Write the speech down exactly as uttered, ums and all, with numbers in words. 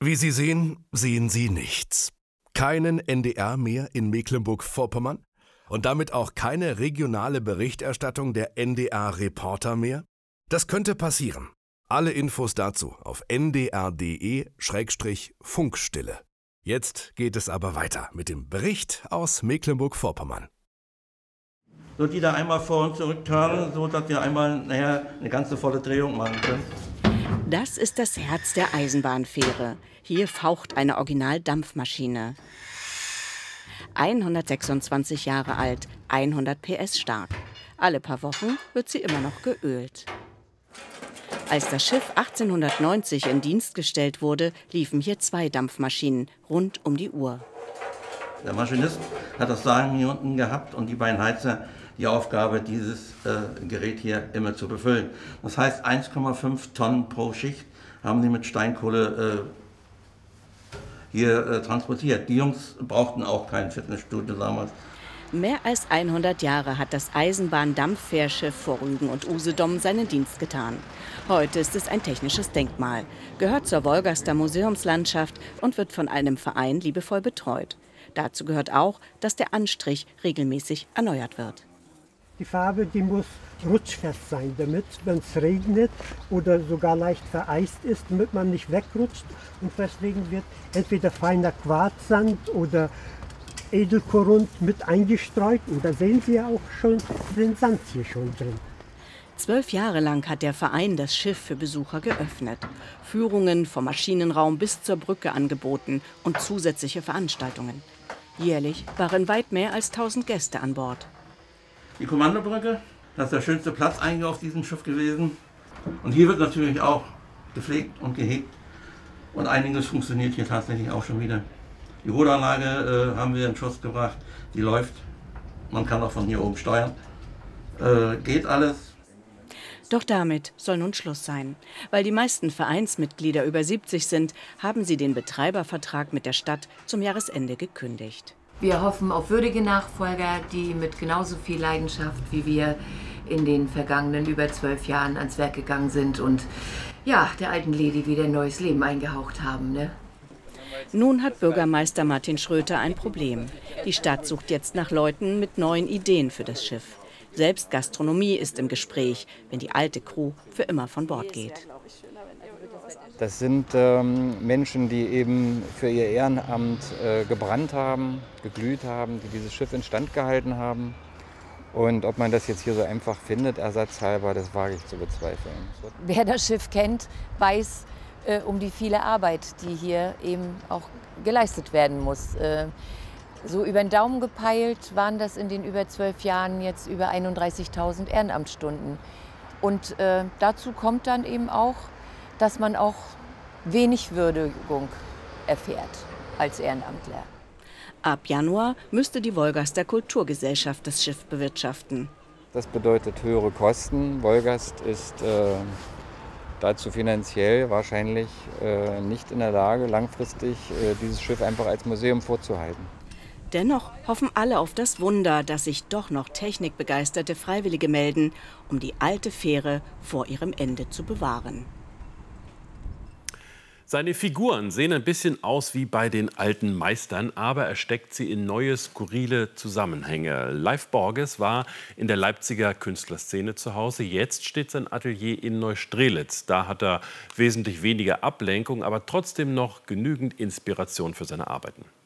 Wie Sie sehen, sehen Sie nichts. Keinen N D R mehr in Mecklenburg-Vorpommern und damit auch keine regionale Berichterstattung der N D R-Reporter mehr? Das könnte passieren. Alle Infos dazu auf n d r punkt d e Schrägstrich Funkstille. Jetzt geht es aber weiter mit dem Bericht aus Mecklenburg-Vorpommern. So, die da einmal vor und zurück turnen, so dass wir einmal naja, eine ganze volle Drehung machen können. Das ist das Herz der Eisenbahnfähre. Hier faucht eine Original-Dampfmaschine. hundertsechsundzwanzig Jahre alt, hundert P S stark. Alle paar Wochen wird sie immer noch geölt. Als das Schiff achtzehnhundertneunzig in Dienst gestellt wurde, liefen hier zwei Dampfmaschinen rund um die Uhr. Der Maschinist hat das Sagen hier unten gehabt und die beiden Heizer die Aufgabe, dieses äh, Gerät hier immer zu befüllen. Das heißt, eins Komma fünf Tonnen pro Schicht haben die mit Steinkohle äh, hier äh, transportiert. Die Jungs brauchten auch kein Fitnessstudio damals. Mehr als hundert Jahre hat das Eisenbahndampffährschiff vor Rügen und Usedom seinen Dienst getan. Heute ist es ein technisches Denkmal, gehört zur Wolgaster Museumslandschaft und wird von einem Verein liebevoll betreut. Dazu gehört auch, dass der Anstrich regelmäßig erneuert wird. Die Farbe, die muss rutschfest sein, damit, wenn es regnet oder sogar leicht vereist ist, damit man nicht wegrutscht. Und deswegen wird entweder feiner Quarzsand oder Edelkorund mit eingestreut. Und da sehen Sie ja auch schon den Sand hier schon drin. Zwölf Jahre lang hat der Verein das Schiff für Besucher geöffnet. Führungen vom Maschinenraum bis zur Brücke angeboten und zusätzliche Veranstaltungen. Jährlich waren weit mehr als tausend Gäste an Bord. Die Kommandobrücke, das ist der schönste Platz eigentlich auf diesem Schiff gewesen. Und hier wird natürlich auch gepflegt und gehegt. Und einiges funktioniert hier tatsächlich auch schon wieder. Die Ruderanlage äh, haben wir in Schuss gebracht, die läuft. Man kann auch von hier oben steuern. Äh, geht alles. Doch damit soll nun Schluss sein. Weil die meisten Vereinsmitglieder über siebzig sind, haben sie den Betreibervertrag mit der Stadt zum Jahresende gekündigt. Wir hoffen auf würdige Nachfolger, die mit genauso viel Leidenschaft wie wir in den vergangenen über zwölf Jahren ans Werk gegangen sind und ja, der alten Lady wieder ein neues Leben eingehaucht haben. Ne? Nun hat Bürgermeister Martin Schröter ein Problem. Die Stadt sucht jetzt nach Leuten mit neuen Ideen für das Schiff. Selbst Gastronomie ist im Gespräch, wenn die alte Crew für immer von Bord geht. Das sind ähm, Menschen, die eben für ihr Ehrenamt äh, gebrannt haben, geglüht haben, die dieses Schiff instand gehalten haben. Und ob man das jetzt hier so einfach findet, ersatzhalber, das wage ich zu bezweifeln. Wer das Schiff kennt, weiß äh, um die viele Arbeit, die hier eben auch geleistet werden muss. Äh, so über den Daumen gepeilt waren das in den über zwölf Jahren jetzt über einunddreißigtausend Ehrenamtsstunden. Und äh, dazu kommt dann eben auch, dass man auch wenig Würdigung erfährt als Ehrenamtler. Ab Januar müsste die Wolgaster Kulturgesellschaft das Schiff bewirtschaften. Das bedeutet höhere Kosten. Wolgast ist äh, dazu finanziell wahrscheinlich äh, nicht in der Lage, langfristig äh, dieses Schiff einfach als Museum vorzuhalten. Dennoch hoffen alle auf das Wunder, dass sich doch noch technikbegeisterte Freiwillige melden, um die alte Fähre vor ihrem Ende zu bewahren. Seine Figuren sehen ein bisschen aus wie bei den alten Meistern, aber er steckt sie in neue, skurrile Zusammenhänge. Leif Borges war in der Leipziger Künstlerszene zu Hause. Jetzt steht sein Atelier in Neustrelitz. Da hat er wesentlich weniger Ablenkung, aber trotzdem noch genügend Inspiration für seine Arbeiten.